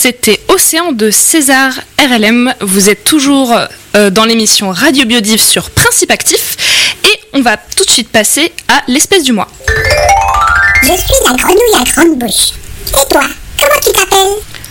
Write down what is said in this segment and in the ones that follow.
C'était Océan de César RLM. Vous êtes toujours dans l'émission Radio Biodive sur Principe Actif. Et on va tout de suite passer à l'espèce du mois. Je suis la grenouille à grande bouche. Et toi, comment tu t'appelles ?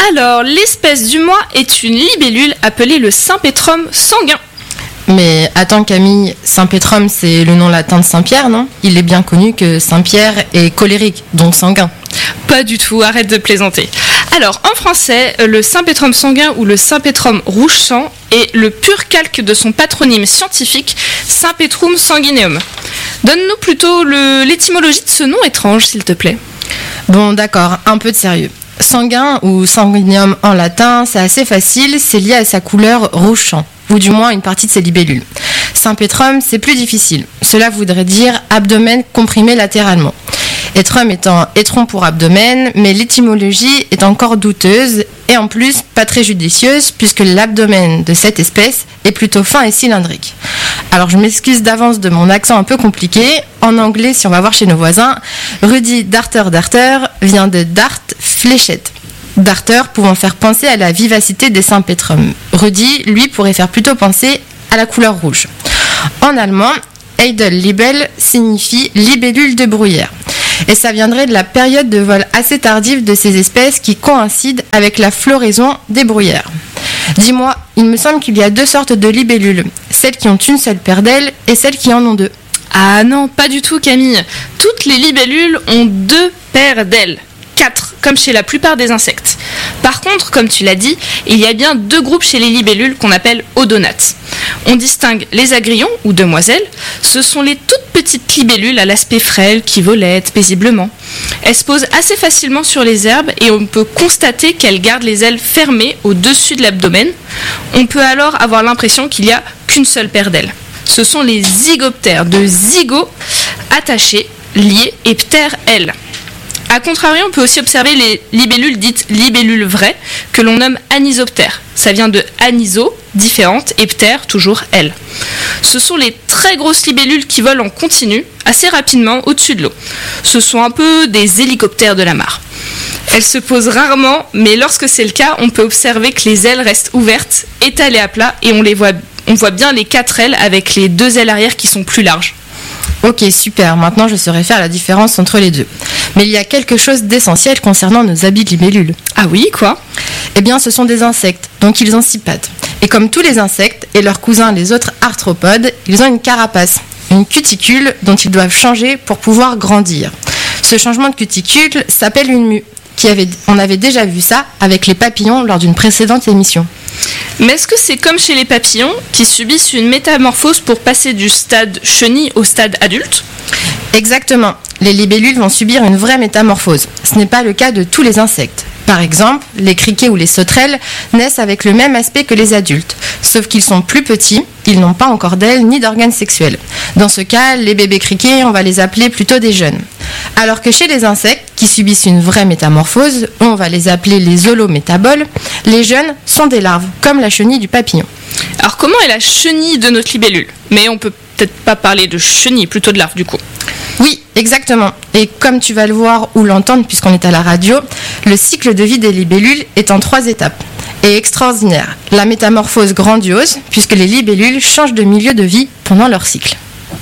Alors, l'espèce du mois est une libellule appelée le Saint-Pétrum sanguin. Mais attends Camille, Saint-Pétrum c'est le nom latin de Saint-Pierre, non ? Il est bien connu que Saint-Pierre est colérique, donc sanguin. Pas du tout, arrête de plaisanter. Alors, en français, le Saint-Pétrum sanguin ou le Saint-Pétrum rouge sang est le pur calque de son patronyme scientifique, Saint-Pétrum sanguineum. Donne-nous plutôt l'étymologie de ce nom étrange, s'il te plaît. Bon d'accord, un peu de sérieux. Sanguin ou sanguineum en latin, c'est assez facile, c'est lié à sa couleur rouge sang, ou du moins une partie de ses libellules. Saint-Pétrum, c'est plus difficile. Cela voudrait dire abdomen comprimé latéralement. Étrum étant étron pour abdomen, mais l'étymologie est encore douteuse et en plus pas très judicieuse puisque l'abdomen de cette espèce est plutôt fin et cylindrique. Alors je m'excuse d'avance de mon accent un peu compliqué. En anglais, si on va voir chez nos voisins, Rudy Darter vient de Dart fléchette. Darter pouvant faire penser à la vivacité des Saint-Pétrum. Rudy, lui, pourrait faire plutôt penser à la couleur rouge. En allemand, Eidellibelle signifie libellule de bruyère. Et ça viendrait de la période de vol assez tardive de ces espèces qui coïncide avec la floraison des bruyères. Dis-moi, il me semble qu'il y a deux sortes de libellules, celles qui ont une seule paire d'ailes et celles qui en ont deux. Ah non, pas du tout Camille. Toutes les libellules ont deux paires d'ailes. 4, comme chez la plupart des insectes. Par contre, comme tu l'as dit, il y a bien deux groupes chez les libellules qu'on appelle odonates. On distingue les agrillons ou demoiselles. Ce sont les toutes petites libellules à l'aspect frêle qui volettent paisiblement. Elles se posent assez facilement sur les herbes et on peut constater qu'elles gardent les ailes fermées au-dessus de l'abdomen. On peut alors avoir l'impression qu'il n'y a qu'une seule paire d'ailes. Ce sont les zygoptères, de zygo, attachés, liés, et ptères, ailes. A contrario, on peut aussi observer les libellules dites libellules vraies, que l'on nomme anisoptères. Ça vient de aniso, différente, et ptère, toujours elle. Ce sont les très grosses libellules qui volent en continu, assez rapidement, au-dessus de l'eau. Ce sont un peu des hélicoptères de la mare. Elles se posent rarement, mais lorsque c'est le cas, on peut observer que les ailes restent ouvertes, étalées à plat, et on voit bien les 4 ailes avec les 2 ailes arrière qui sont plus larges. Ok, super, maintenant je saurais faire la différence entre les deux. Mais il y a quelque chose d'essentiel concernant nos habits de libellules. Ah oui, quoi ? Eh bien, ce sont des insectes, donc ils ont 6 pattes. Et comme tous les insectes et leurs cousins les autres arthropodes, ils ont une carapace, une cuticule dont ils doivent changer pour pouvoir grandir. Ce changement de cuticule s'appelle une mue. On avait déjà vu ça avec les papillons lors d'une précédente émission. Mais est-ce que c'est comme chez les papillons qui subissent une métamorphose pour passer du stade chenille au stade adulte ? Exactement. Les libellules vont subir une vraie métamorphose. Ce n'est pas le cas de tous les insectes. Par exemple, les criquets ou les sauterelles naissent avec le même aspect que les adultes, sauf qu'ils sont plus petits, ils n'ont pas encore d'ailes ni d'organes sexuels. Dans ce cas, les bébés criquets, on va les appeler plutôt des jeunes. Alors que chez les insectes, qui subissent une vraie métamorphose, on va les appeler les holométaboles, les jeunes sont des larves, comme la chenille du papillon. Alors comment est la chenille de notre libellule ? Mais on peut peut-être pas parler de chenille, plutôt de larve du coup. Oui, exactement. Et comme tu vas le voir ou l'entendre puisqu'on est à la radio, le cycle de vie des libellules est en 3 étapes. Et extraordinaire. La métamorphose grandiose, puisque les libellules changent de milieu de vie pendant leur cycle.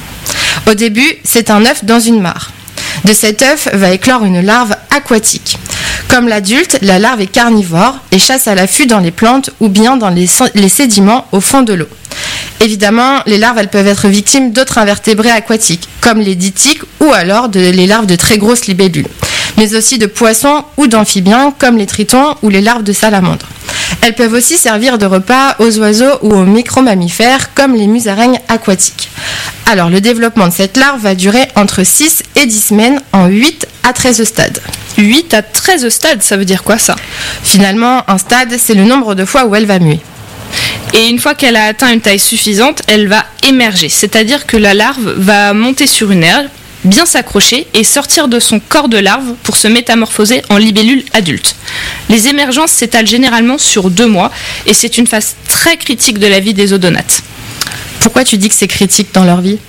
Au début, c'est un œuf dans une mare. De cet œuf va éclore une larve aquatique. Comme l'adulte, la larve est carnivore et chasse à l'affût dans les plantes ou bien dans les sédiments au fond de l'eau. Évidemment, les larves elles peuvent être victimes d'autres invertébrés aquatiques, comme les dittiques ou alors les larves de très grosses libellules, mais aussi de poissons ou d'amphibiens comme les tritons ou les larves de salamandres. Elles peuvent aussi servir de repas aux oiseaux ou aux micro-mammifères comme les musaraignes aquatiques. Alors le développement de cette larve va durer entre 6 et 10 semaines en 8 à 13 stades. 8 à 13 stades, ça veut dire quoi ça ? Finalement, un stade, c'est le nombre de fois où elle va muer. Et une fois qu'elle a atteint une taille suffisante, elle va émerger, c'est-à-dire que la larve va monter sur une herbe, bien s'accrocher et sortir de son corps de larve pour se métamorphoser en libellule adulte. Les émergences s'étalent généralement sur 2 mois et c'est une phase très critique de la vie des odonates. Pourquoi tu dis que c'est critique dans leur vie ?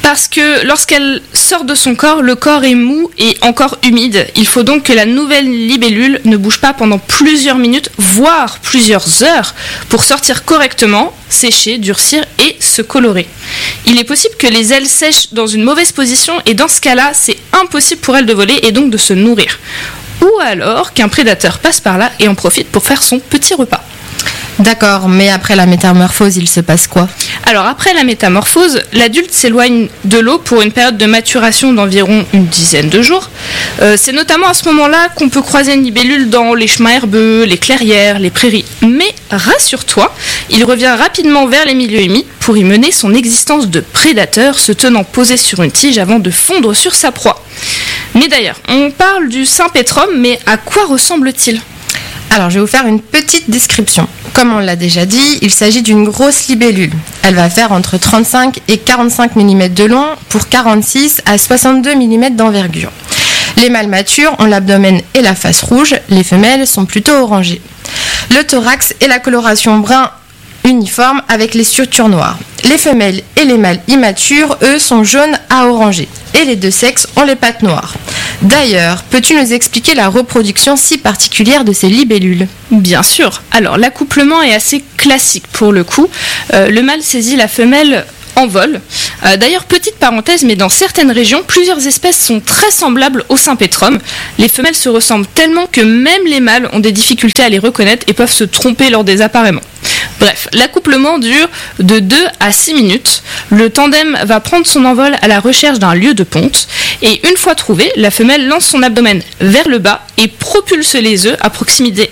Parce que lorsqu'elle sort de son corps, le corps est mou et encore humide. Il faut donc que la nouvelle libellule ne bouge pas pendant plusieurs minutes, voire plusieurs heures, pour sortir correctement, sécher, durcir et se colorer. Il est possible que les ailes sèchent dans une mauvaise position et dans ce cas-là, c'est impossible pour elle de voler et donc de se nourrir. Ou alors qu'un prédateur passe par là et en profite pour faire son petit repas. D'accord, mais après la métamorphose, il se passe quoi ? Alors après la métamorphose, l'adulte s'éloigne de l'eau pour une période de maturation d'environ une dizaine de jours. C'est notamment à ce moment-là qu'on peut croiser une libellule dans les chemins herbeux, les clairières, les prairies. Mais rassure-toi, il revient rapidement vers les milieux humides pour y mener son existence de prédateur, se tenant posé sur une tige avant de fondre sur sa proie. Mais d'ailleurs, on parle du Sympétrum, mais à quoi ressemble-t-il ? Alors, je vais vous faire une petite description. Comme on l'a déjà dit, il s'agit d'une grosse libellule. Elle va faire entre 35 et 45 mm de long pour 46 à 62 mm d'envergure. Les mâles matures ont l'abdomen et la face rouge, les femelles sont plutôt orangées. Le thorax et la coloration brun uniforme avec les structures noires. Les femelles et les mâles immatures, eux, sont jaunes à orangés. Et les deux sexes ont les pattes noires. D'ailleurs, peux-tu nous expliquer la reproduction si particulière de ces libellules ? Bien sûr. Alors, l'accouplement est assez classique pour le coup. Le mâle saisit la femelle en vol. D'ailleurs, petite parenthèse, mais dans certaines régions, plusieurs espèces sont très semblables au Sympétrum. Les femelles se ressemblent tellement que même les mâles ont des difficultés à les reconnaître et peuvent se tromper lors des appareillements. Bref, l'accouplement dure de 2 à 6 minutes. Le tandem va prendre son envol à la recherche d'un lieu de ponte. Et une fois trouvé, la femelle lance son abdomen vers le bas et propulse les œufs à proximité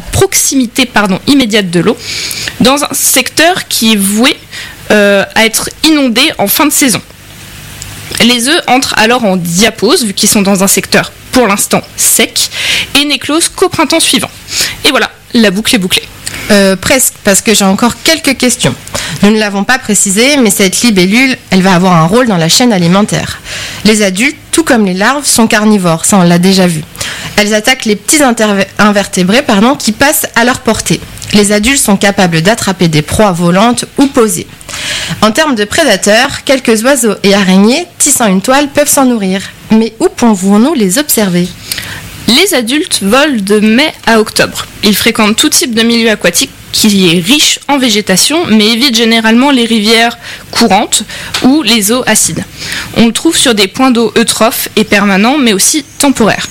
immédiate de l'eau, dans un secteur qui est voué à être inondé en fin de saison. Les œufs entrent alors en diapause, vu qu'ils sont dans un secteur pour l'instant sec, et n'éclosent qu'au printemps suivant. Et voilà, la boucle est bouclée. Presque, parce que j'ai encore quelques questions. Nous ne l'avons pas précisé, mais cette libellule, elle va avoir un rôle dans la chaîne alimentaire. Les adultes, tout comme les larves, sont carnivores, ça on l'a déjà vu. Elles attaquent les petits invertébrés qui passent à leur portée. Les adultes sont capables d'attraper des proies volantes ou posées. En termes de prédateurs, quelques oiseaux et araignées tissant une toile peuvent s'en nourrir. Mais où pouvons-nous les observer ? Les adultes volent de mai à octobre. Ils fréquentent tout type de milieu aquatique qui est riche en végétation, mais évitent généralement les rivières courantes ou les eaux acides. On le trouve sur des points d'eau eutrophes et permanents, mais aussi temporaires.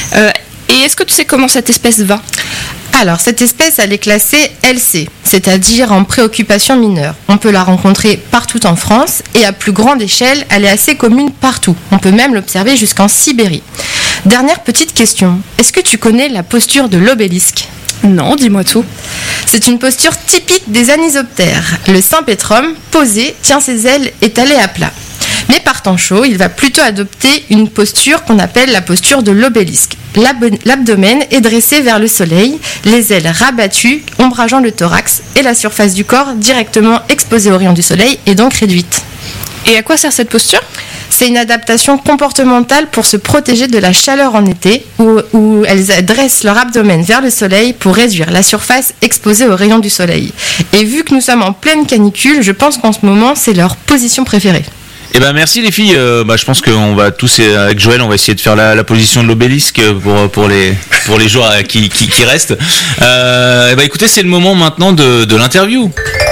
Et est-ce que tu sais comment cette espèce va ? Alors, cette espèce, elle est classée LC, c'est-à-dire en préoccupation mineure. On peut la rencontrer partout en France et à plus grande échelle, elle est assez commune partout. On peut même l'observer jusqu'en Sibérie. Dernière petite question, est-ce que tu connais la posture de l'obélisque ? Non, dis-moi tout. C'est une posture typique des anisoptères. Le Sympétrum, posé, tient ses ailes étalées à plat. Mais par temps chaud, il va plutôt adopter une posture qu'on appelle la posture de l'obélisque. L'abdomen est dressé vers le soleil, les ailes rabattues, ombrageant le thorax, et la surface du corps directement exposée aux rayons du soleil est donc réduite. Et à quoi sert cette posture ? C'est une adaptation comportementale pour se protéger de la chaleur en été, où elles dressent leur abdomen vers le soleil pour réduire la surface exposée aux rayons du soleil. Et vu que nous sommes en pleine canicule, je pense qu'en ce moment, c'est leur position préférée. Eh ben merci les filles, je pense qu'on va tous avec Joël on va essayer de faire la position de l'obélisque pour les jours qui restent. Écoutez, c'est le moment maintenant de l'interview.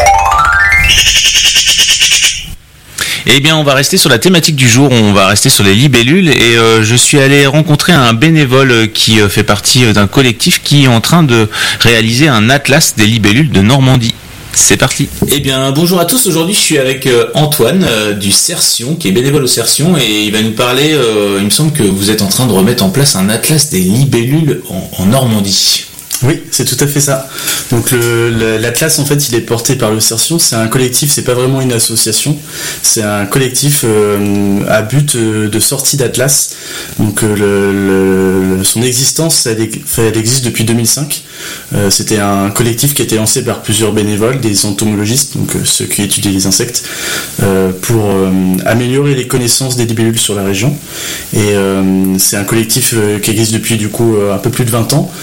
Eh bien, on va rester sur la thématique du jour, on va rester sur les libellules et je suis allé rencontrer un bénévole qui fait partie d'un collectif qui est en train de réaliser un atlas des libellules de Normandie. C'est parti. Eh bien, bonjour à tous. Aujourd'hui, je suis avec Antoine du Cercion, qui est bénévole au Cercion, et il va nous parler. Il me semble que vous êtes en train de remettre en place un atlas des libellules en Normandie. Oui, c'est tout à fait ça. Donc l'Atlas, en fait, il est porté par le Cercion. C'est un collectif, c'est pas vraiment une association. C'est un collectif à but de sortie d'Atlas. Donc son existence, elle existe depuis 2005. C'était un collectif qui a été lancé par plusieurs bénévoles, des entomologistes, donc ceux qui étudient les insectes, pour améliorer les connaissances des libellules sur la région. Et c'est un collectif qui existe depuis du coup un peu plus de 20 ans,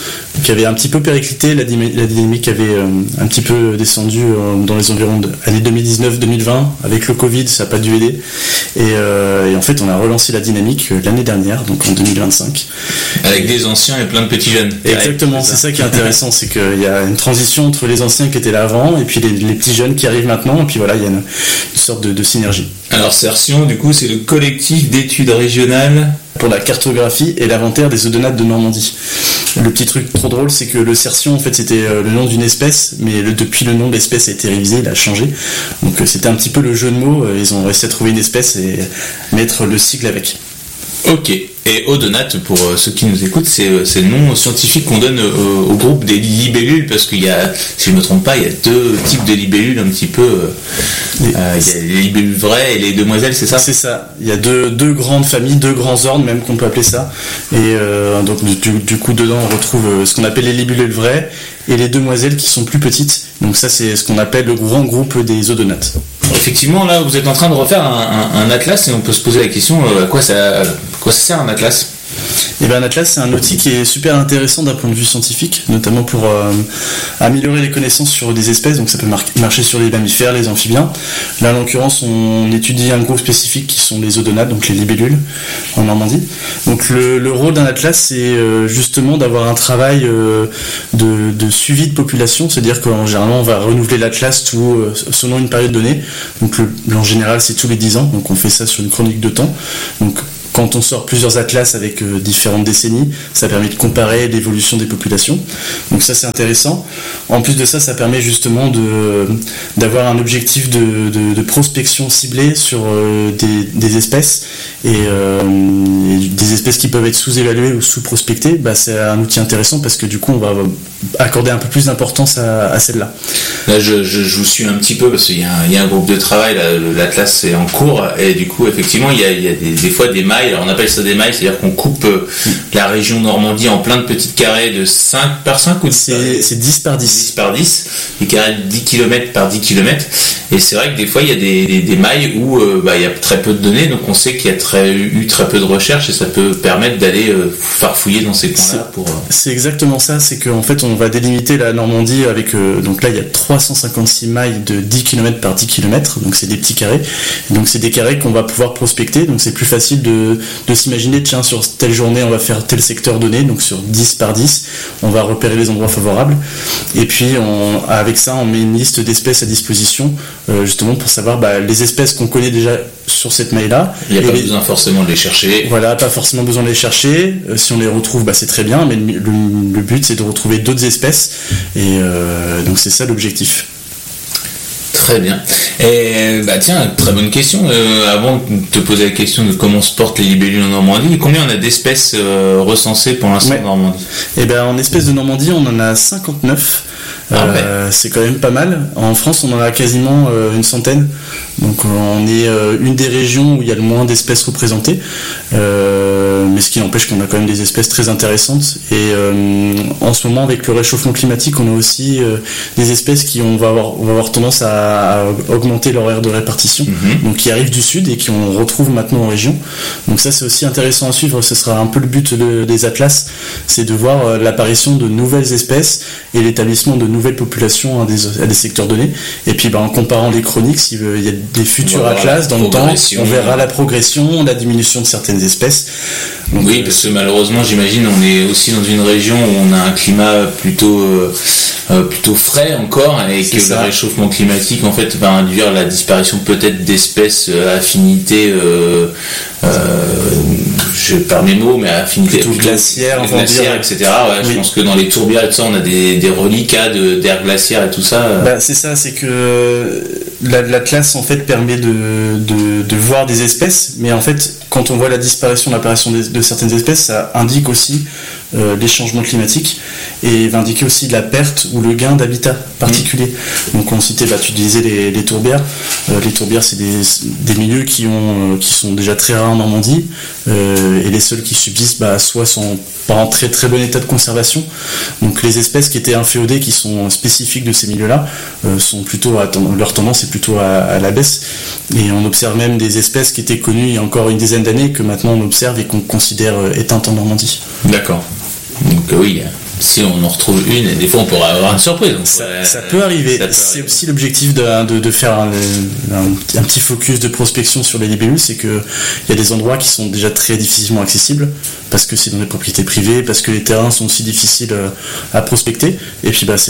qui avait un petit peu périclité, la dynamique avait un petit peu descendu dans les environs de l'année 2019-2020, avec le Covid, ça n'a pas dû aider, et en fait on a relancé la dynamique l'année dernière, donc en 2025. Avec des anciens et plein de petits jeunes. Exactement, c'est ça qui est intéressant, c'est qu'il y a une transition entre les anciens qui étaient là avant, et puis les petits jeunes qui arrivent maintenant, et puis voilà, il y a une sorte de synergie. Alors Cersion, du coup, c'est le collectif d'études régionales pour la cartographie et l'inventaire des odonates de Normandie. Le petit truc trop drôle, c'est que le Cersion, en fait, c'était le nom d'une espèce, mais depuis le nom de l'espèce a été révisé, il a changé. Donc c'était un petit peu le jeu de mots, ils ont réussi à trouver une espèce et mettre le sigle avec. Ok. Et odonate, pour ceux qui nous écoutent, c'est le nom scientifique qu'on donne au groupe des libellules, parce qu'il y a, si je ne me trompe pas, il y a deux types de libellules un petit peu. Il y a les libellules vraies et les demoiselles, c'est ça ? C'est ça. Il y a deux grandes familles, deux grands ordres même qu'on peut appeler ça. Et donc du coup dedans on retrouve ce qu'on appelle les libellules vraies et les demoiselles qui sont plus petites. Donc ça c'est ce qu'on appelle le grand groupe des odonates. Effectivement, là vous êtes en train de refaire un atlas et on peut se poser la question à quoi ça sert un atlas ? Et bien un atlas c'est un outil qui est super intéressant d'un point de vue scientifique, notamment pour améliorer les connaissances sur des espèces, donc ça peut marcher sur les mammifères, les amphibiens. Là en l'occurrence on étudie un groupe spécifique qui sont les odonates, donc les libellules en Normandie. Donc le rôle d'un atlas c'est justement d'avoir un travail de suivi de population, c'est-à-dire qu'en général on va renouveler l'atlas selon une période donnée, donc en général c'est tous les 10 ans, donc on fait ça sur une chronique de temps. Donc quand on sort plusieurs atlas avec différentes décennies, ça permet de comparer l'évolution des populations. Donc ça c'est intéressant. En plus de ça, ça permet justement d'avoir un objectif de prospection ciblée sur des espèces et des espèces qui peuvent être sous-évaluées ou sous-prospectées. Bah, c'est un outil intéressant parce que du coup on va accorder un peu plus d'importance à celle-là. Là je vous suis un petit peu parce qu'il y a un groupe de travail, l'atlas est en cours et du coup effectivement il y a des fois des mailles. Alors on appelle ça des mailles, c'est-à-dire qu'on coupe la région Normandie en plein de petites carrés de 5 par 5 ou c'est 10 par 10. 10 par 10, des carrés de 10 km par 10 km. Et c'est vrai que des fois il y a des mailles où il y a très peu de données, donc on sait qu'il y a eu très peu de recherches et ça peut permettre d'aller farfouiller dans ces coins-là. C'est exactement ça, c'est qu'en fait on va délimiter la Normandie avec, donc là il y a 356 mailles de 10 km par 10 km, donc c'est des petits carrés. Donc c'est des carrés qu'on va pouvoir prospecter, donc c'est plus facile de s'imaginer, tiens, sur telle journée on va faire tel secteur donné, donc sur 10 par 10 on va repérer les endroits favorables et puis avec ça on met une liste d'espèces à disposition justement pour savoir les espèces qu'on connaît déjà sur cette maille là. Il n'y a pas besoin forcément de les chercher. Voilà, pas forcément besoin de les chercher, si on les retrouve c'est très bien, mais le but c'est de retrouver d'autres espèces et donc c'est ça l'objectif. Très bien. Et tiens, très bonne question. Avant de te poser la question de comment se portent les libellules en Normandie, combien on a d'espèces recensées pour l'instant en Normandie ? Et en espèces de Normandie, on en a 59. C'est quand même pas mal. En France, on en a quasiment une centaine. Donc on est une des régions où il y a le moins d'espèces représentées. Mais ce qui n'empêche qu'on a quand même des espèces très intéressantes. Et en ce moment, avec le réchauffement climatique, on a aussi des espèces qui va avoir tendance à augmenter leur aire de répartition. Donc qui arrivent du sud et qu'on retrouve maintenant en région. Donc ça c'est aussi intéressant à suivre. Ce sera un peu le but des atlas, c'est de voir l'apparition de nouvelles espèces et l'établissement de nouvelles populations à des secteurs donnés. Et puis en comparant les chroniques, s'il y a des futurs atlas dans le temps, on verra la progression, la diminution de certaines espèces. Donc, oui, parce que malheureusement, j'imagine, on est aussi dans une région où on a un climat plutôt frais encore, et que le réchauffement climatique en fait va induire la disparition peut-être d'espèces à affinité, je perds mes mots, mais à affinité glaciaire, etc. Ouais, je pense que dans les tourbières et tout ça, on a des reliquats d'air glaciaire et tout ça. C'est ça, c'est que l'atlas en fait permet de voir des espèces, mais en fait quand on voit la disparition, l'apparition de certaines espèces, ça indique aussi les changements climatiques et va indiquer aussi la perte ou le gain d'habitat particulier. Donc on citait, tu disais les tourbières. Les tourbières c'est des milieux qui sont déjà très rares en Normandie et les seuls qui subsistent soit sont pas en très très bon état de conservation. Donc les espèces qui étaient inféodées, qui sont spécifiques de ces milieux-là, sont plutôt leur tendance est plutôt à la baisse. Et on observe même des espèces qui étaient connues il y a encore une dizaine d'années que maintenant on observe et qu'on considère éteintes en Normandie. D'accord. Donc oui, si on en retrouve une, des fois on pourrait avoir une surprise. Donc, Ça peut arriver. C'est aussi l'objectif de faire un petit focus de prospection sur les libellules, c'est qu'il y a des endroits qui sont déjà très difficilement accessibles, parce que c'est dans des propriétés privées, parce que les terrains sont aussi difficiles à prospecter, et puis ce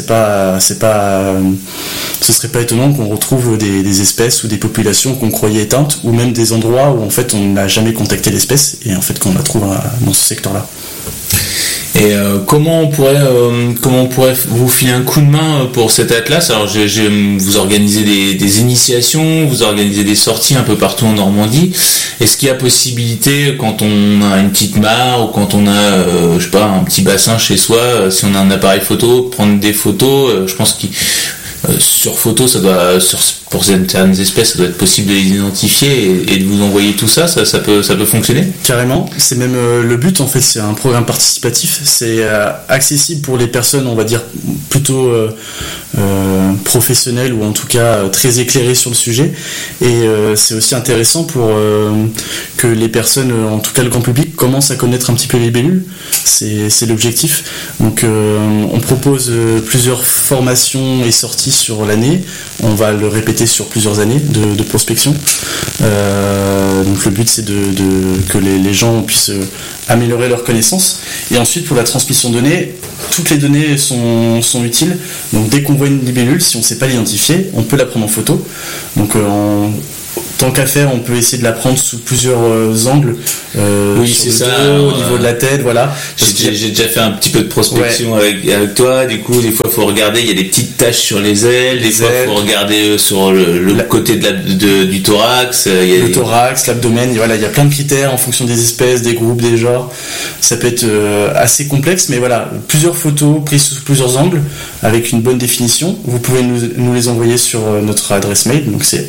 serait pas étonnant qu'on retrouve des espèces ou des populations qu'on croyait éteintes, ou même des endroits où en fait on n'a jamais contacté l'espèce, et en fait qu'on la trouve dans ce secteur-là. Et comment on pourrait vous filer un coup de main pour cet atlas? Alors vous organisez des initiations, vous organisez des sorties un peu partout en Normandie. Est-ce qu'il y a possibilité, quand on a une petite mare ou quand on a je sais pas, un petit bassin chez soi, si on a un appareil photo, prendre des photos? Je pense que sur photo, pour certaines espèces, ça doit être possible de les identifier et de vous envoyer tout ça. Ça peut fonctionner. Carrément. C'est même le but, en fait. C'est un programme participatif. C'est accessible pour les personnes, on va dire, plutôt professionnelles ou en tout cas très éclairées sur le sujet. Et c'est aussi intéressant pour que les personnes, en tout cas le grand public, commencent à connaître un petit peu les libellules. C'est l'objectif. Donc on propose plusieurs formations et sorties sur l'année. On va le répéter sur plusieurs années de prospection. Donc le but c'est que les gens puissent améliorer leurs connaissances. Et ensuite pour la transmission de données, toutes les données sont utiles. Donc dès qu'on voit une libellule, si on ne sait pas l'identifier, on peut la prendre en photo. Donc tant qu'à faire, on peut essayer de la prendre sous plusieurs angles. Oui, c'est ça. Dos, au niveau de la tête, voilà. J'ai déjà fait un petit peu de prospection avec toi. Du coup, des fois, il faut regarder. Il y a des petites taches sur les ailes. Des fois, il faut regarder sur le côté du thorax. Le thorax, l'abdomen. Voilà, il y a plein de critères en fonction des espèces, des groupes, des genres. Ça peut être assez complexe, mais voilà, plusieurs photos prises sous plusieurs angles avec une bonne définition. Vous pouvez nous les envoyer sur notre adresse mail. Donc c'est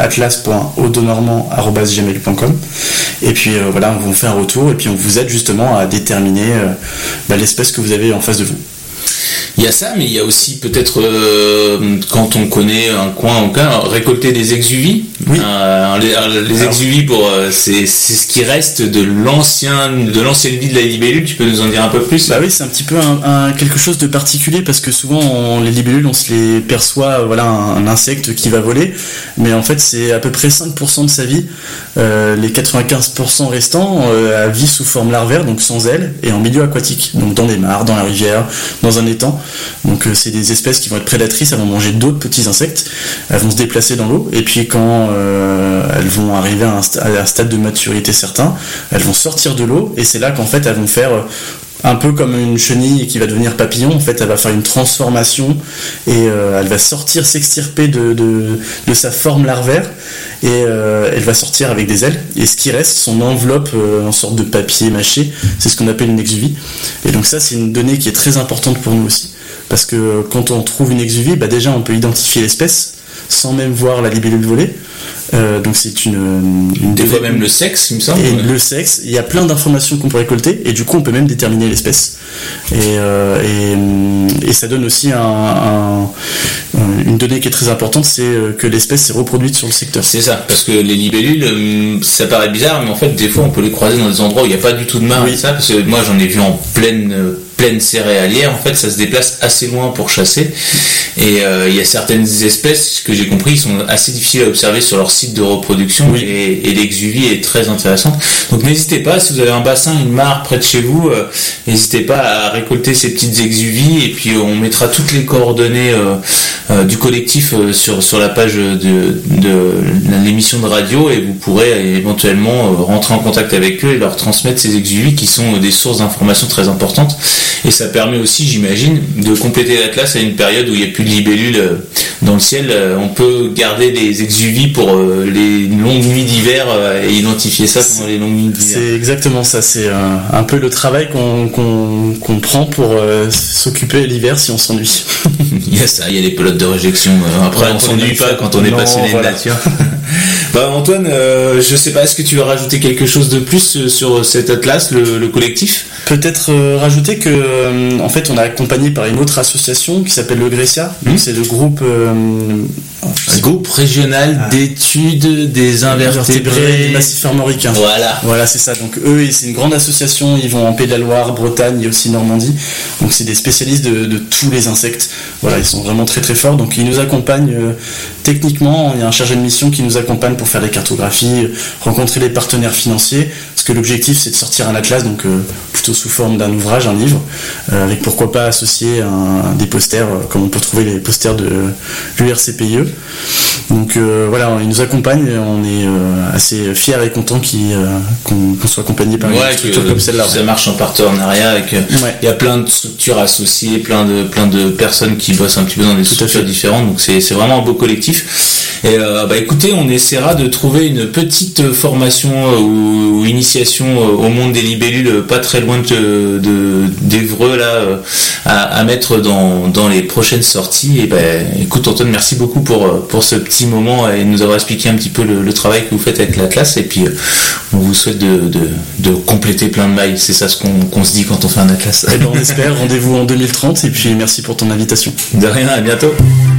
atlas.odonormand@gmail.com. Et puis voilà, on vous fait un retour et puis on vous aide justement à déterminer l'espèce que vous avez en face de vous. Il y a ça, mais il y a aussi peut-être quand on connaît un coin, récolter des exuvies. Oui. Les exuvies c'est ce qui reste de l'ancienne vie de la libellule. Tu peux nous en dire un peu plus? Bah oui, c'est un petit peu quelque chose de particulier parce que souvent les libellules on se les perçoit un insecte qui va voler, mais en fait c'est à peu près 5% de sa vie. Les 95% restants vivent sous forme larvaire, donc sans ailes et en milieu aquatique, donc dans des mares, dans la rivière, dans un étang. Donc c'est des espèces qui vont être prédatrices, elles vont manger d'autres petits insectes, elles vont se déplacer dans l'eau et puis quand elles vont arriver à un stade de maturité certain, elles vont sortir de l'eau et c'est là qu'en fait elles vont faire un peu comme une chenille qui va devenir papillon. En fait elle va faire une transformation et elle va s'extirper de sa forme larvaire et elle va sortir avec des ailes et ce qui reste, son enveloppe en sorte de papier mâché, c'est ce qu'on appelle une exuvie. Et donc ça c'est une donnée qui est très importante pour nous aussi parce que quand on trouve une exuvie, déjà on peut identifier l'espèce sans même voir la libellule voler. Donc c'est une des fois même le sexe, il me semble. Et le sexe, il y a plein d'informations qu'on peut récolter et du coup on peut même déterminer l'espèce. Et ça donne aussi une donnée qui est très importante, c'est que l'espèce s'est reproduite sur le secteur. C'est ça, parce que les libellules, ça paraît bizarre, mais en fait des fois on peut les croiser dans des endroits où il n'y a pas du tout de main. Oui. Ça, parce que moi j'en ai vu en pleine céréalière, en fait ça se déplace assez loin pour chasser et il y a certaines espèces que j'ai compris sont assez difficiles à observer sur leur site de reproduction. Oui. Et l'exuvie est très intéressante, donc n'hésitez pas, si vous avez un bassin, une mare près de chez vous, n'hésitez pas à récolter ces petites exuvies et puis on mettra toutes les coordonnées du collectif sur la page de l'émission de radio et vous pourrez éventuellement rentrer en contact avec eux et leur transmettre ces exuvies qui sont des sources d'informations très importantes. Et ça permet aussi, j'imagine, de compléter l'atlas à une période où il n'y a plus de libellules dans le ciel. On peut garder des exuvies pour les longues nuits d'hiver et identifier ça pendant les longues nuits d'hiver. C'est exactement ça, c'est un peu le travail qu'on prend pour s'occuper l'hiver si on s'ennuie. Il y a ça, il y a les pelotes de réjection. Après, on s'ennuie pas quand on est passionné de nature. Antoine, je sais pas, est-ce que tu veux rajouter quelque chose de plus sur cet atlas, le collectif ? Peut-être rajouter que en fait on est accompagné par une autre association qui s'appelle le Grecia. Donc c'est le groupe groupe régional d'études des invertébrés des massifs armoricains. Voilà, c'est ça. Donc eux, c'est une grande association. Ils vont en Pays de la Loire, Bretagne et aussi Normandie. Donc c'est des spécialistes de tous les insectes. Voilà, ils sont vraiment très très forts. Donc ils nous accompagnent techniquement. Il y a un chargé de mission qui nous accompagne pour faire les cartographies, rencontrer les partenaires financiers. Parce que l'objectif c'est de sortir un atlas, donc plutôt sous forme d'un ouvrage, un livre, avec pourquoi pas associer des posters, comme on peut trouver les posters de l'URCPIE. Donc voilà, ils nous accompagnent, on est assez fiers et contents qu'on soit accompagné par une structure comme celle-là. Ça marche en partenariat avec. Il y a plein de structures associées, plein de personnes qui bossent un petit peu dans des structures différentes, donc c'est vraiment un beau collectif. Et écoutez, on essaiera de trouver une petite formation ou initiation au monde des libellules, pas très loin d'Évreux là, à mettre dans les prochaines sorties. Et écoute Antoine, merci beaucoup pour ce petit moment et nous avoir expliqué un petit peu le travail que vous faites avec l'Atlas. Et puis on vous souhaite de compléter plein de mailles. C'est ça ce qu'on se dit quand on fait un Atlas. Et on espère. Rendez-vous en 2030 et puis merci pour ton invitation. De rien, à bientôt.